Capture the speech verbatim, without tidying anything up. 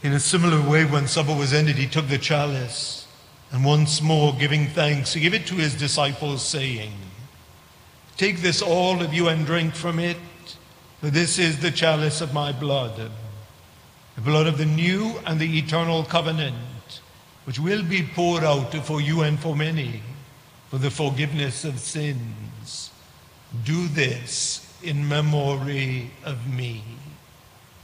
In a similar way, when supper was ended, he took the chalice, and once more giving thanks, he gave it to his disciples, saying, "Take this, all of you, and drink from it, for this is the chalice of my blood, the blood of the new and the eternal covenant, which will be poured out for you and for many for the forgiveness of sins. Do this in memory of me."